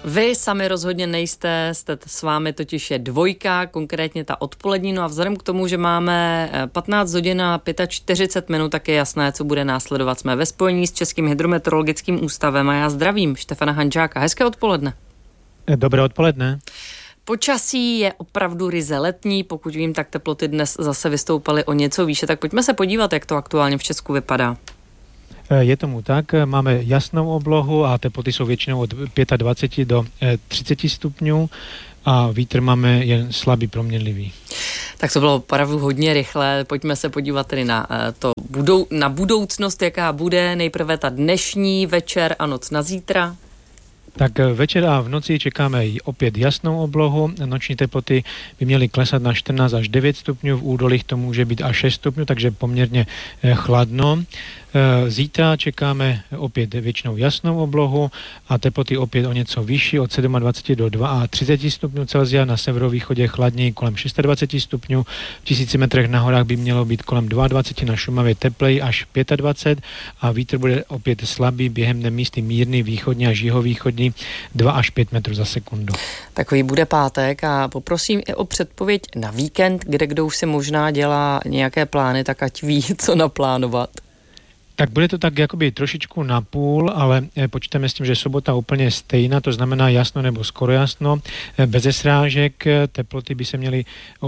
Vy sami rozhodně nejste, s vámi totiž je dvojka, konkrétně ta odpolední, no a vzhledem k tomu, že máme 15 hodin a 45 minut, tak je jasné, co bude následovat. Jsme ve spojení s Českým hydrometeorologickým ústavem a já zdravím Štefana Hanžáka. Hezké odpoledne. Dobré odpoledne. Počasí je opravdu ryze letní, pokud vím, tak teploty dnes zase vystoupaly o něco výše, tak pojďme se podívat, jak to aktuálně v Česku vypadá. Je tomu tak, máme jasnou oblohu a teploty jsou většinou od 25 do 30 stupňů a vítr máme jen slabý proměnlivý. Tak to bylo opravdu hodně rychle, pojďme se podívat tedy na budoucnost, jaká bude, nejprve ta dnešní večer a noc na zítra. Tak večer a v noci čekáme opět jasnou oblohu. Noční teploty by měly klesat na 14 až 9 stupňů, v údolích to může být až 6 stupňů, takže poměrně chladno. Zítra čekáme opět většinou jasnou oblohu a teploty opět o něco vyšší, od 27 do 32 stupňů Celsia, na severovýchodě chladněji kolem 26 stupňů, v 1000 metrech na horách by mělo být kolem 22, na Šumavě tepleji až 25 a vítr bude opět slabý, během dne místy mírný, východní až jihovýchodní 2 až 5 metrů za sekundu. Takový bude pátek a poprosím i o předpověď na víkend, kde kdo už si možná dělá nějaké plány, tak ať ví, co naplánovat. Tak bude to tak jakoby trošičku na půl, ale počítáme s tím, že sobota úplně stejná, to znamená jasno nebo skoro jasno, bez srážek, teploty by se měly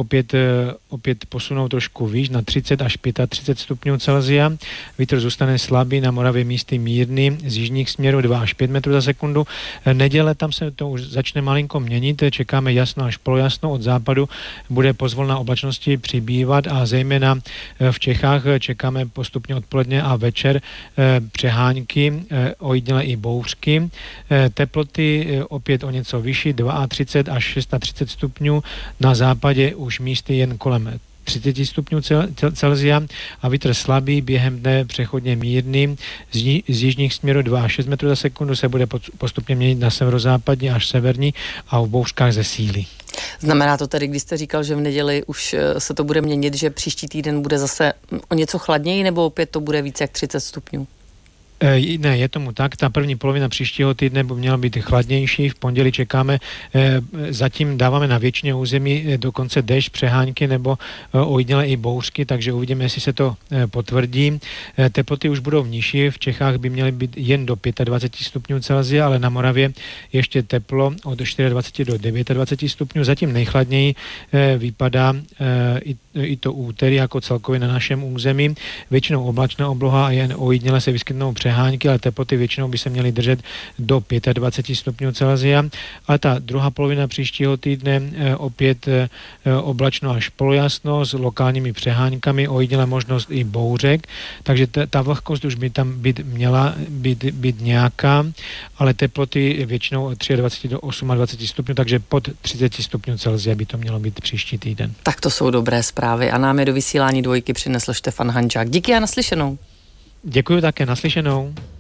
opět posunout trošku výš na 30 až 35 stupňů Celsia. Vítr zůstane slabý, na Moravě místy mírný, z jižních směrů 2 až 5 metrů za sekundu. Neděle tam se to už začne malinko měnit, čekáme jasno až polojasno, od západu bude pozvolna oblačnosti přibývat a zejména v Čechách čekáme postupně odpoledne a večer přehánky, ojediněle i bouřky. Teploty opět o něco vyšší, 32 až 36 stupňů, na západě už místy jen kolem 30 stupňů Celsia a vítr slabý, během dne přechodně mírný, z jižních směrů 2 až 6 metrů za sekundu se bude postupně měnit na severozápadní až severní a v bouřkách zesílí. Znamená to tedy, když jste říkal, že v neděli už se to bude měnit, že příští týden bude zase o něco chladněji, nebo opět to bude více jak 30 stupňů? Ne, je tomu tak. Ta první polovina příštího týdne by měla být chladnější. V pondělí čekáme, zatím dáváme na většině území dokonce déšť, přehánky nebo ojediněle i bouřky, takže uvidíme, jestli se to potvrdí. Teploty už budou nižší, v Čechách by měly být jen do 25 stupňů Celsia, ale na Moravě ještě teplo od 24 do 29 stupňů. Zatím nejchladněji vypadá i to úterý jako celkově na našem území. Většinou oblačná obloha a jen ojediněle se vyskytnou přehánky, ale teploty většinou by se měly držet do 25 stupňů Celsia. Ale ta druhá polovina příštího týdne opět oblačno až polojasno s lokálními přeháňkami, ojediněle možnost i bouřek, takže ta vlhkost už by tam měla být nějaká, ale teploty většinou od 23 do 28 stupňů, takže pod 30 stupňů Celsia by to mělo být příští týden. Tak to jsou dobré zprávy a nám je do vysílání dvojky přinesl Štefan Hanžák. Díky a naslyšenou. Děkuji také, naslyšenou.